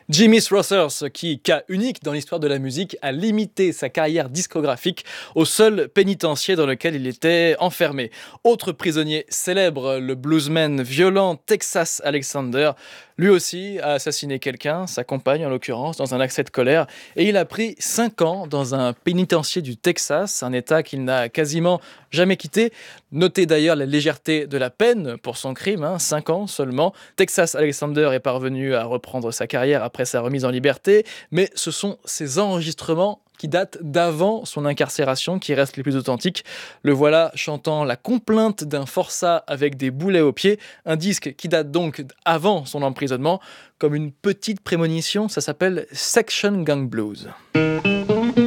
Jimmy Struthers, qui, cas unique dans l'histoire de la musique, a limité sa carrière discographique au seul pénitencier dans lequel il était enfermé. Autre prisonnier célèbre, le bluesman violent Texas Alexander, lui aussi a assassiné quelqu'un, sa compagne en l'occurrence, dans un accès de colère, et il a pris 5 ans dans un pénitencier du Texas, un état qu'il n'a quasiment jamais quitté. Notez d'ailleurs la légèreté de la peine pour son crime, 5 ans seulement. Texas Alexander est parvenu à reprendre sa carrière après sa remise en liberté, mais ce sont ses enregistrements qui datent d'avant son incarcération qui restent les plus authentiques. Le voilà chantant la complainte d'un forçat avec des boulets aux pieds, un disque qui date donc avant son emprisonnement. Comme une petite prémonition, ça s'appelle Section Gang Blues.